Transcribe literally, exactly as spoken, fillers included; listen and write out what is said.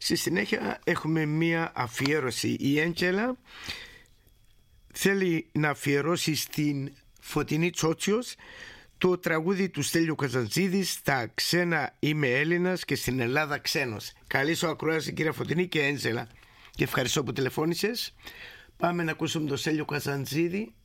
Στη συνέχεια έχουμε μία αφιέρωση. Η Έντζελα θέλει να αφιερώσει στην Φωτεινή Τσότσιος το τραγούδι του Στέλιου Καζαντζίδη, στα ξένα είμαι Έλληνας και στην Ελλάδα ξένος. Καλή σου ακρόαση, κυρία Φωτεινή και Έντζελα, και ευχαριστώ που τηλεφώνησες. Πάμε να ακούσουμε τον Στέλιο Καζαντζίδη